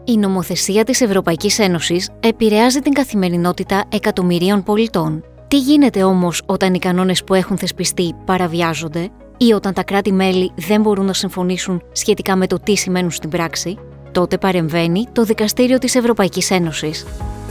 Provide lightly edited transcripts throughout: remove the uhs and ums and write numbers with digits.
Η νομοθεσία της Ευρωπαϊκής Ένωσης επηρεάζει την καθημερινότητα εκατομμυρίων πολιτών. Τι γίνεται όμως όταν οι κανόνες που έχουν θεσπιστεί παραβιάζονται ή όταν τα κράτη-μέλη δεν μπορούν να συμφωνήσουν σχετικά με το τι σημαίνουν στην πράξη? Τότε παρεμβαίνει το Δικαστήριο της Ευρωπαϊκής Ένωσης.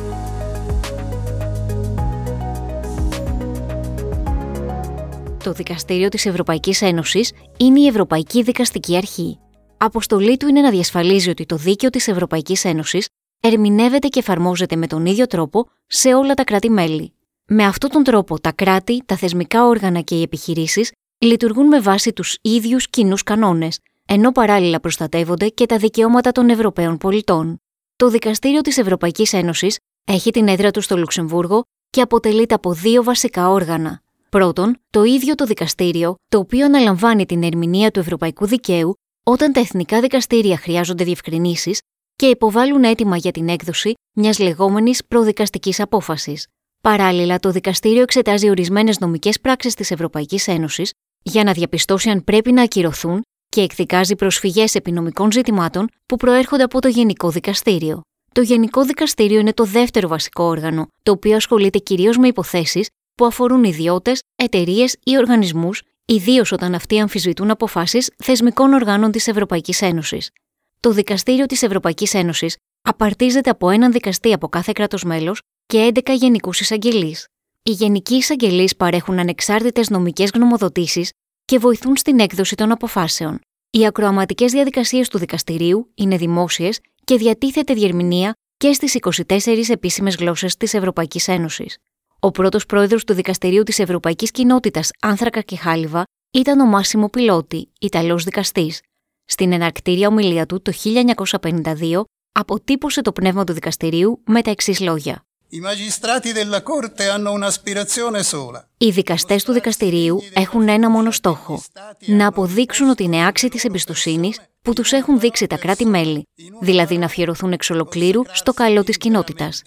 Το Δικαστήριο της Ευρωπαϊκής Ένωσης είναι η Ευρωπαϊκή Δικαστική Αρχή. Αποστολή του είναι να διασφαλίζει ότι το δίκαιο της Ευρωπαϊκής Ένωσης ερμηνεύεται και εφαρμόζεται με τον ίδιο τρόπο σε όλα τα κράτη-μέλη. Με αυτόν τον τρόπο, τα κράτη, τα θεσμικά όργανα και οι επιχειρήσεις λειτουργούν με βάση τους ίδιους κοινούς κανόνες, ενώ παράλληλα προστατεύονται και τα δικαιώματα των Ευρωπαίων πολιτών. Το Δικαστήριο της Ευρωπαϊκής Ένωσης έχει την έδρα του στο Λουξεμβούργο και αποτελείται από δύο βασικά όργανα. Πρώτον, το ίδιο το δικαστήριο, το οποίο αναλαμβάνει την ερμηνεία του ευρωπαϊκού δικαίου όταν τα εθνικά δικαστήρια χρειάζονται διευκρινήσεις και υποβάλλουν αίτημα για την έκδοση μιας λεγόμενης προδικαστικής απόφασης. Παράλληλα, το δικαστήριο εξετάζει ορισμένες νομικές πράξεις της Ευρωπαϊκής Ένωσης για να διαπιστώσει αν πρέπει να ακυρωθούν και εκδικάζει προσφυγές επί νομικών ζητημάτων που προέρχονται από το Γενικό Δικαστήριο. Το Γενικό Δικαστήριο είναι το δεύτερο βασικό όργανο, το οποίο ασχολείται κυρίως με υποθέσεις που αφορούν ιδιώτες, εταιρείες ή οργανισμούς, ιδίως όταν αυτοί αμφισβητούν αποφάσεις θεσμικών οργάνων της Ευρωπαϊκής Ένωσης. Το Δικαστήριο της Ευρωπαϊκής Ένωσης απαρτίζεται από έναν δικαστή από κάθε κράτος μέλος και 11 γενικούς εισαγγελείς. Οι γενικοί εισαγγελείς παρέχουν ανεξάρτητες νομικές γνωμοδοτήσεις και βοηθούν στην έκδοση των αποφάσεων. Οι ακροαματικές διαδικασίες του δικαστηρίου είναι δημόσιες και διατίθεται διερμηνία και στις 24 επίσημες γλώσσες της Ευρωπαϊκής Ένωσης. Ο πρώτος πρόεδρος του Δικαστηρίου της Ευρωπαϊκής Κοινότητας Άνθρακα και Χάλιβα ήταν ο Μάσιμο Πιλότη, Ιταλός δικαστής. Στην εναρκτήρια ομιλία του το 1952 αποτύπωσε το πνεύμα του δικαστηρίου με τα εξής λόγια. Οι δικαστές του δικαστηρίου έχουν ένα μόνο στόχο, να αποδείξουν ότι είναι άξιοι της εμπιστοσύνης που τους έχουν δείξει τα κράτη-μέλη, δηλαδή να αφιερωθούν εξ ολοκλήρου στο καλό της κοινότητας.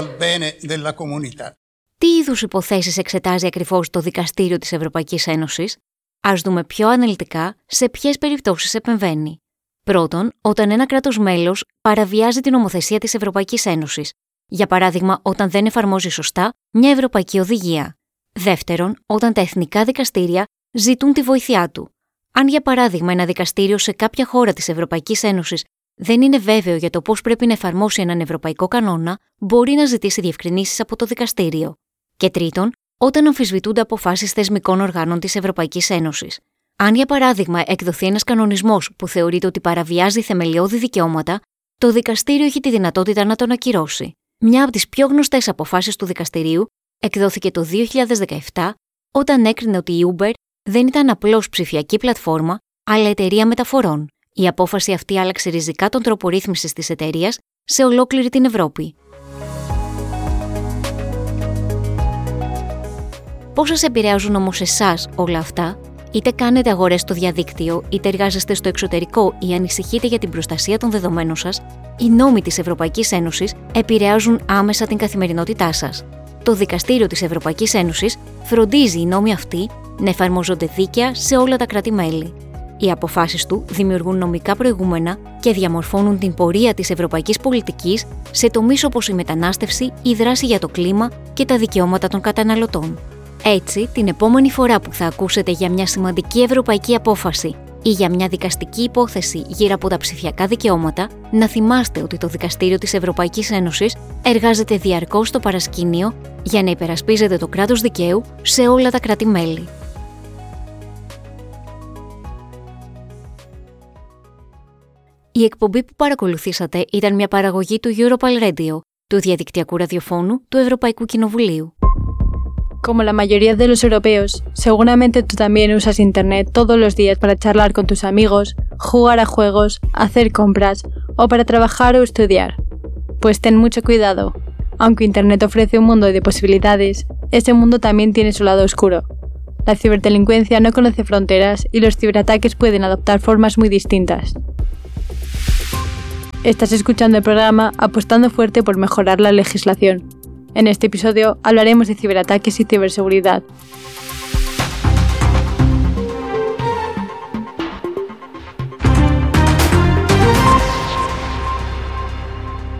Τι είδους υποθέσεις εξετάζει ακριβώς το Δικαστήριο της Ευρωπαϊκής Ένωσης? Ας δούμε πιο αναλυτικά σε ποιες περιπτώσεις επεμβαίνει. Πρώτον, όταν ένα κράτος μέλος παραβιάζει την νομοθεσία της Ευρωπαϊκής Ένωσης. Για παράδειγμα, όταν δεν εφαρμόζει σωστά μια ευρωπαϊκή οδηγία. Δεύτερον, όταν τα εθνικά δικαστήρια ζητούν τη βοήθειά του. Αν, για παράδειγμα, ένα δικαστήριο σε κάποια χώρα της Ευρωπαϊκής Ένωσης δεν είναι βέβαιο για το πώς πρέπει να εφαρμόσει έναν ευρωπαϊκό κανόνα, μπορεί να ζητήσει διευκρινήσεις από το δικαστήριο. Και τρίτον, όταν αμφισβητούνται αποφάσεις θεσμικών οργάνων της Ευρωπαϊκής Ένωσης. Αν, για παράδειγμα, εκδοθεί ένας κανονισμός που θεωρείται ότι παραβιάζει θεμελιώδη δικαιώματα, το δικαστήριο έχει τη δυνατότητα να τον ακυρώσει. Μια από τις πιο γνωστές αποφάσεις του δικαστηρίου εκδόθηκε το 2017, όταν έκρινε ότι η Uber δεν ήταν απλώς ψηφιακή πλατφόρμα, αλλά εταιρεία μεταφορών. Η απόφαση αυτή άλλαξε ριζικά τον τρόπο ρύθμισης της εταιρείας σε ολόκληρη την Ευρώπη. Πώς σας επηρεάζουν όμως εσάς όλα αυτά? Είτε κάνετε αγορές στο διαδίκτυο, είτε εργάζεστε στο εξωτερικό ή ανησυχείτε για την προστασία των δεδομένων σας, οι νόμοι της Ευρωπαϊκής Ένωσης επηρεάζουν άμεσα την καθημερινότητά σας. Το Δικαστήριο της Ευρωπαϊκής Ένωσης φροντίζει οι νόμοι αυτοί να εφαρμόζονται δίκαια σε όλα τα κράτη-μέλη. Οι αποφάσεις του δημιουργούν νομικά προηγούμενα και διαμορφώνουν την πορεία της ευρωπαϊκής πολιτικής σε τομείς όπως η μετανάστευση, η δράση για το κλίμα και τα δικαιώματα των καταναλωτών. Έτσι, την επόμενη φορά που θα ακούσετε για μια σημαντική ευρωπαϊκή απόφαση ή για μια δικαστική υπόθεση γύρω από τα ψηφιακά δικαιώματα, να θυμάστε ότι το Δικαστήριο της Ευρωπαϊκής Ένωσης εργάζεται διαρκώς στο παρασκήνιο για να υπερασπίζεται το κράτος δικαίου σε όλα τα κράτη-μέλη. Η εκπομπή που παρακολουθήσατε ήταν μια παραγωγή του Europal Radio, του διαδικτυακού ραδιοφώνου του Ευρωπαϊκού Κοινοβουλίου. Como la mayoría de los europeos, seguramente tú también usas Internet todos los días para charlar con tus amigos, jugar a juegos, hacer compras o para trabajar o estudiar. Pues ten mucho cuidado. Aunque Internet ofrece un mundo de posibilidades, ese mundo también tiene su lado oscuro. La ciberdelincuencia no conoce fronteras y los ciberataques pueden adoptar formas muy distintas. Estás escuchando el programa Apostando Fuerte por Mejorar la Legislación. En este episodio hablaremos de ciberataques y ciberseguridad.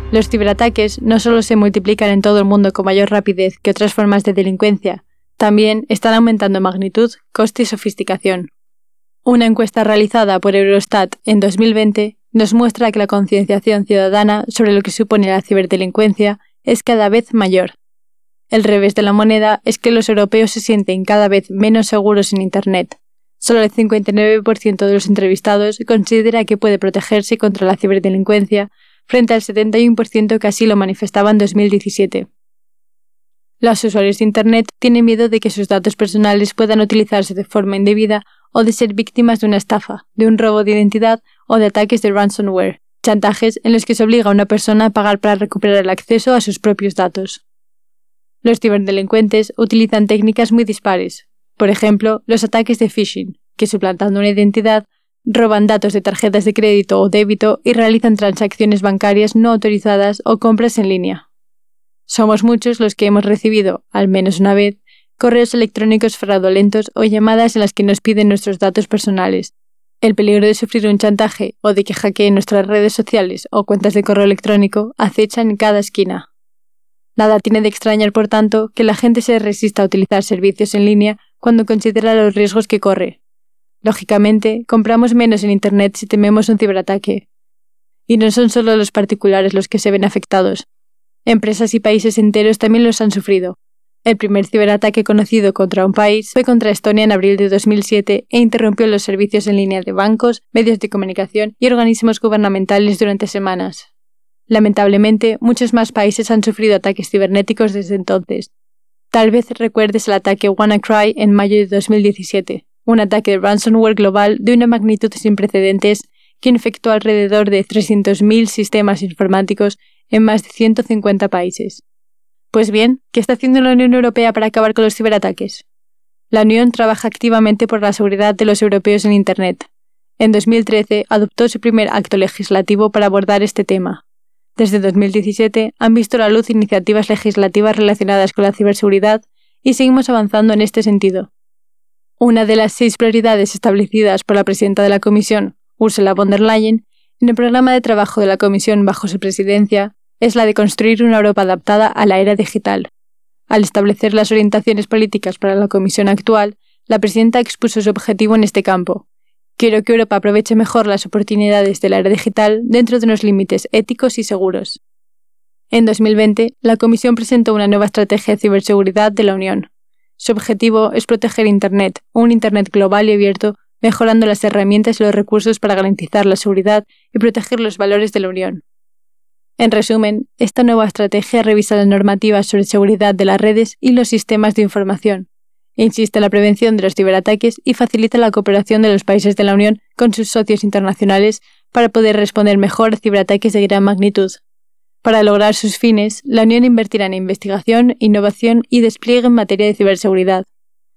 Los ciberataques no solo se multiplican en todo el mundo con mayor rapidez que otras formas de delincuencia, también están aumentando en magnitud, coste y sofisticación. Una encuesta realizada por Eurostat en 2020 nos muestra que la concienciación ciudadana sobre lo que supone la ciberdelincuencia es cada vez mayor. El revés de la moneda es que los europeos se sienten cada vez menos seguros en Internet. Solo el 59% de los entrevistados considera que puede protegerse contra la ciberdelincuencia, frente al 71% que así lo manifestaba en 2017. Los usuarios de Internet tienen miedo de que sus datos personales puedan utilizarse de forma indebida o de ser víctimas de una estafa, de un robo de identidad o de ataques de ransomware, chantajes en los que se obliga a una persona a pagar para recuperar el acceso a sus propios datos. Los ciberdelincuentes utilizan técnicas muy dispares. Por ejemplo, los ataques de phishing, que suplantando una identidad, roban datos de tarjetas de crédito o débito y realizan transacciones bancarias no autorizadas o compras en línea. Somos muchos los que hemos recibido, al menos una vez, correos electrónicos fraudulentos o llamadas en las que nos piden nuestros datos personales. El peligro de sufrir un chantaje o de que hackeen nuestras redes sociales o cuentas de correo electrónico acecha en cada esquina. Nada tiene de extrañar, por tanto, que la gente se resista a utilizar servicios en línea cuando considera los riesgos que corre. Lógicamente, compramos menos en Internet si tememos un ciberataque. Y no son solo los particulares los que se ven afectados. Empresas y países enteros también los han sufrido. El primer ciberataque conocido contra un país fue contra Estonia en abril de 2007 e interrumpió los servicios en línea de bancos, medios de comunicación y organismos gubernamentales durante semanas. Lamentablemente, muchos más países han sufrido ataques cibernéticos desde entonces. Tal vez recuerdes el ataque WannaCry en mayo de 2017, un ataque de ransomware global de una magnitud sin precedentes que infectó alrededor de 300.000 sistemas informáticos en más de 150 países. Pues bien, ¿qué está haciendo la Unión Europea para acabar con los ciberataques? La Unión trabaja activamente por la seguridad de los europeos en Internet. En 2013 adoptó su primer acto legislativo para abordar este tema. Desde 2017 han visto la luz iniciativas legislativas relacionadas con la ciberseguridad y seguimos avanzando en este sentido. Una de las 6 prioridades establecidas por la presidenta de la Comisión, Ursula von der Leyen, en el programa de trabajo de la Comisión bajo su presidencia, es la de construir una Europa adaptada a la era digital. Al establecer las orientaciones políticas para la Comisión actual, la presidenta expuso su objetivo en este campo. Quiero que Europa aproveche mejor las oportunidades de la era digital dentro de unos límites éticos y seguros. En 2020, la Comisión presentó una nueva estrategia de ciberseguridad de la Unión. Su objetivo es proteger Internet, un Internet global y abierto, mejorando las herramientas y los recursos para garantizar la seguridad y proteger los valores de la Unión. En resumen, esta nueva estrategia revisa las normativas sobre seguridad de las redes y los sistemas de información, insiste en la prevención de los ciberataques y facilita la cooperación de los países de la Unión con sus socios internacionales para poder responder mejor a ciberataques de gran magnitud. Para lograr sus fines, la Unión invertirá en investigación, innovación y despliegue en materia de ciberseguridad.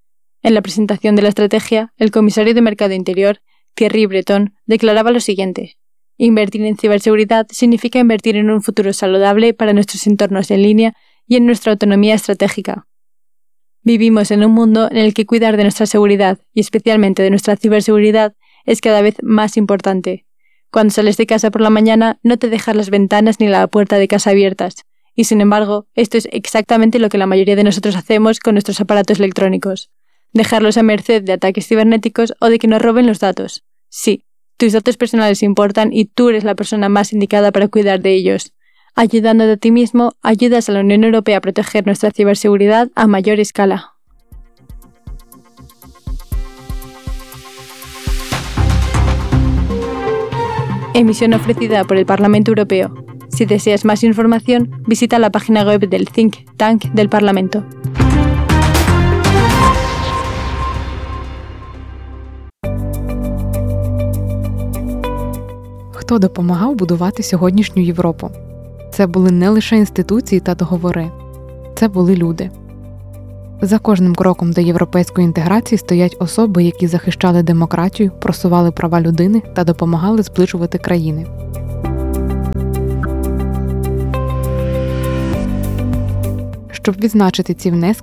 En la presentación de la estrategia, el comisario de Mercado Interior, Thierry Breton, declaraba lo siguiente: invertir en ciberseguridad significa invertir en un futuro saludable para nuestros entornos en línea y en nuestra autonomía estratégica. Vivimos en un mundo en el que cuidar de nuestra seguridad, y especialmente de nuestra ciberseguridad, es cada vez más importante. Cuando sales de casa por la mañana, no te dejas las ventanas ni la puerta de casa abiertas. Y sin embargo, esto es exactamente lo que la mayoría de nosotros hacemos con nuestros aparatos electrónicos. Dejarlos a merced de ataques cibernéticos o de que nos roben los datos. Sí, tus datos personales importan y tú eres la persona más indicada para cuidar de ellos. Ayudándote a ti mismo, ayudas a la Unión Europea a proteger nuestra ciberseguridad a mayor escala. Emisión ofrecida por el Parlamento Europeo. Si deseas más información, visita la página web del Think Tank del Parlamento. Хто допомагав будувати сьогоднішню Європу? Це були не лише інституції та договори. Це були люди. За кожним кроком до європейської інтеграції стоять особи, які захищали демократію, просували права людини та допомагали зближувати країни. Щоб відзначити ці внески,